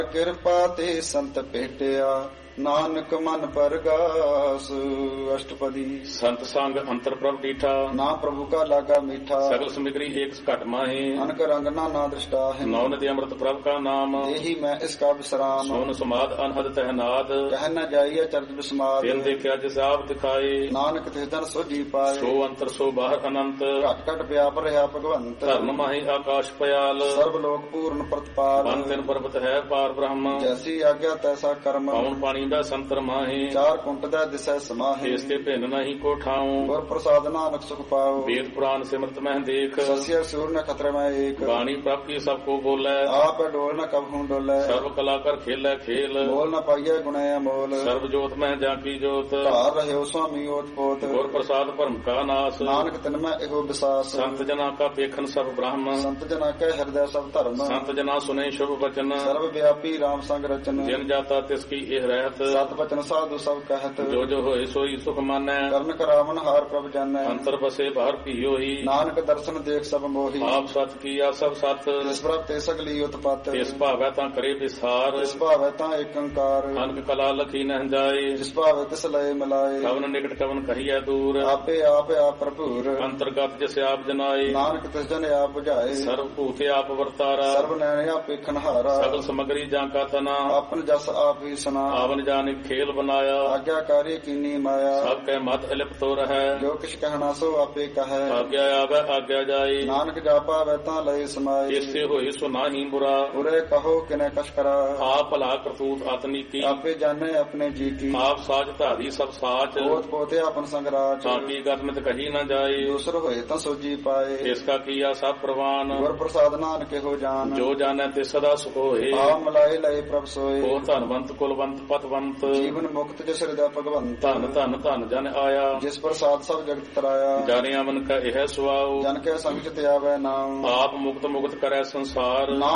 ਕਿਰਪਾ ਤੇ ਸੰਤ ਭੇਟਿਆ, ਨਾਨਕ ਮਨ ਪਰਗਾਸ। ਅਸ਼ਟਪਦੀ। ਸੰਤ ਸੰਗ ਅੰਤਰ ਪ੍ਰਭ ਡੀਠਾ, ਨਾ ਪ੍ਰਭੂ ਕਾ ਲਾਗਾ ਮੀਠਾ। ਸਗਲ ਸਮਿਗਰੀ ਏਕ ਘਟ ਮਾਹੇ, ਅਨਕ ਰੰਗ ਨਾ ਦ੍ਰਿਸ਼ਟਾ ਹੈ। ਨੌ ਨਦੀ ਅੰਮ੍ਰਿਤ ਪ੍ਰਭ ਕਾ ਨਾਮ, ਇਹੀ ਮੈਂ ਇਸ ਕਾ ਵਿਸਰਾਮ। ਸੋਨ ਸਮਾਦ ਅਨਹਦ ਤਹਿਨਾਦ, ਕਹਿ ਨ ਜਾਈਏ ਚਰਜ ਬਿਸਮਾਦ। ਦਿਨ ਦੇਖਿਆ ਜਿਸ ਆਪ ਦਿਖਾਏ, ਨਾਨਕ ਤਿਸ ਜਨ ਸੋਜੀ ਪਾਏ। ਸੋ ਅੰਤਰ ਸੋ ਬਾਹਰ ਅਨੰਤ, ਘਟ ਘਟ ਵਿਆਪ ਰਿਹਾ ਭਗਵੰਤ। ਧਰਨ ਮਾਹੀ ਆਕਾਸ਼ ਪਿਆਲ, ਸਰਬ ਲੋਕ ਪੂਰਨ ਪ੍ਰਤਪਾਲ। ਮਨ ਤਿਨ ਪਰਬਤ ਹੈ ਪਾਰ ਬ੍ਰਹਮ, ਜੈਸੀ ਆਗਿਆ ਤੈਸਾ ਕਰਮ। ਪਵਨ ਪਾਣੀ ਦਾ ਸੰਤਰ ਮਾਹੇ, ਚਾਰ ਕੁੰਟ ਦਾ ਦਿਸੈ ਸਮਾਹੇ। ਇਸ ਤੇ ਭਿੰਨ ਨਹੀਂ ਕੋ ਠਾਉ, ਗੁਰ ਪ੍ਰਸਾਦ ਨਾਨਕ ਸੁਖ ਪਾਓ। ਵੇਦ ਪੁਰਾਨ ਸਿਮਰਤ ਮਹਿ ਦੇਖ, ਸਸਿਆ ਸੂਰ ਨ ਖਤਰੇ ਮੈਂ ਏਕ। ਬਾਣੀ ਪ੍ਰਭ ਕੀ ਸਭ ਕੋ ਬੋਲੇ, ਆਪ ਡੋਲ ਨ ਕਬਹੂ ਡੋਲੇ। ਸਰਬ ਕਲਾ ਕਰ ਖੇਲੇ ਖੇਲ, ਬੋਲ ਨ ਪਾਈਐ ਗੁਣੇ ਅਮੋਲ। ਸਰਬ ਜੋਤ ਮਹਿ ਜਾਂ ਕੀ ਜੋਤ, ਧਾਰ ਰਹਿਓ ਸੁਆਮੀ ਓਤ ਪੋਤ। ਗੁਰ ਪ੍ਰਸਾਦ ਭਰਮ ਕਾ ਨਾਸ, ਨਾਨਕ ਤਿਨ ਮੈਂ ਇਹੋ ਵਿਸਾਸ। ਸੰਤ ਜਨਾ ਕਾ ਵੇਖਨ ਸਭ ਬ੍ਰਹਮ, ਸੰਤ ਜਨਾ ਕੈ ਹਿਰਦੈ ਸਭ ਧਰਮ। ਸੰਤ ਜਨਾ ਸੁਨੇ ਸ਼ੁਭ ਬਚਨ, ਸਰਬ ਵਿਆਪੀ ਰਾਮ ਸੰਗ ਰਚਨ। ਜਿਨ ਜਾਤਾ ਤਿਸ ਕੀ ਇਹ ਰਹਿਤ, ਸਤ ਬਚਨ ਸਾਧੂ ਸਭ ਕਹਿਤ। ਜੋ ਜੋ ਹੋਏ ਸੋਈ ਸੁਖ ਮਾਨੈ, ਕਰਨ ਕਰਾਵਨ ਹਾਰ ਪ੍ਰਭ ਜਾਣੈ। ਅੰਤਰ ਬਸੇ ਬਾਹਰ ਭੀਓਹੀ, ਨਾਨਕ ਦਰਸ਼ਨ ਦੇਖ ਸਭ ਮੋਹੀ। ਆਪ ਸਤ ਕੀਆ ਸਭ ਸਤ, ਤਿਸ ਪ੍ਰਭ ਤੇ ਸਗਲੀ ਉਤਪਤ। ਤਿਸ ਭਾਵੈ ਤਾਂ ਕਰੇ ਵਿਸਾਰ, ਤਿਸ ਭਾਵੈ ਤਾਂ ਏਕ ਓੰਕਾਰ। ਅਨਕ ਕਲਾ ਲਖੀ ਨਹਿ ਜਾਏ, ਜਿਸ ਭਾਵੈ ਤਿਸ ਲਏ ਮਿਲਾਏ। ਕਵਨ ਨਿਕਟ ਕਵਨ ਕਹੀਐ ਦੂਰ, ਆਪੇ ਆਪ ਭਰਪੂਰ। ਅੰਤਰਗਤ ਜਿਸ ਆਪ ਜਨਾਏ, ਨਾਨਕ ਤਿਸ ਜਨ ਆਪ ਬੁਝਾਏ। ਸਰਬ ਭੂਤੇ ਆਪ ਵਰਤਾਰਾ, ਸਰਬ ਨੈਣ ਆਪ ਵੇਖਣ ਹਾਰਾ। ਸਗਲ ਸਮਗਰੀ ਜਾਂ ਕਾ ਤਨਾ, ਆਪਨ ਜਸ ਆਪ ਹੀ ਸੁਨਾ। ਆਵਨ ਜਾਨਿ ਖੇਲ ਬਨਾਇਆ, ਆਗਿਆਕਾਰੀ ਕੀਨੀ ਮਾਇਆ। ਸਭ ਕੈ ਮਤ ਅਲਿਪਤੋ ਰਹੈ, ਜੋ ਕਿਛ ਕਹਿਣਾ ਸੋ ਆਪੇ ਕਹੈ। ਆਗਿਆ ਆਵੈ ਆਗਿਆ ਜਾਏ, ਨਾਨਕ ਜਾਪਾਵੈ ਤਾਂ ਲਏ ਸਮਾਏ। ਇਸੇ ਹੋਏ ਸੋ ਨਾਹੀ ਬੁਰਾ, ਉਰੇ ਕਹੋ ਕਿਨੇ ਕਛ ਕਰਾ। ਆਪ ਭਲਾ ਕਰਤੂਤ ਆਤਨੀ ਕੀ, ਆਪੇ ਜਾਣੇ ਆਪਣੇ ਜੀ ਕੀ। ਆਪ ਸਾਜ ਧਾਰੀ ਸਭ ਸਾਚ, ਪੋਤ ਪੋਤੇ ਆਪਨ ਸੰਗਰਾਜ। ਤਾਂ ਕੀ ਗਤਮਿਤ ਕਹੀ ਨਾ ਜਾਏ, ਦੂਸਰ ਹੋਏ ਤਾਂ ਸੋਜੀ ਪਾਏ। ਇਸ ਕਾ ਕੀਆ ਸਭ ਪ੍ਰਵਾਨ, ਗੁਰ ਪ੍ਰਸਾਦ ਨਾਨਕ ਇਹੋ ਜਾਨ। ਜੋ ਜਾਣੈ ਤੇ ਸਦਾ ਸੁਖ ਹੋਏ, ਆਪ ਮਲਾਏ ਲਏ ਪ੍ਰਭ ਸੋਏ। ਉਹ ਧਨਵੰਤ ਕੁਲਵੰਤ ਪਤਵੰਤ, ਜੀਵਨ ਮੁਕਤ ਜਿਸ ਹਿਰਦੈ ਭਗਵੰਤ। ਧਨ ਧਨ ਧਨ ਜਨ ਆਇਆ, ਜਿਸ ਪ੍ਰਸਾਦ ਸਭ ਜਗਤ ਤਰਾਇਆ। ਜਾਣਿਆ ਮਨ ਕਾ ਇਹ ਸੁਆਉ, ਜਨ ਕੈ ਸੰਗ ਚਿਤ ਆਵੈ ਨਾਮ। ਆਪ ਮੁਕਤ ਮੁਕਤ ਕਰੈ ਸੰਸਾਰ।